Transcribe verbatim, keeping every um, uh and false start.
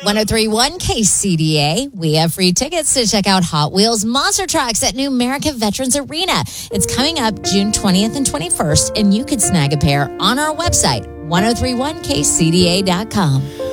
ten thirty-one K C D A. We have free tickets to check out Hot Wheels Monster Trucks at New America Veterans Arena. It's coming up June twentieth and twenty-first, and you could snag a pair on our website, ten thirty-one K C D A dot com.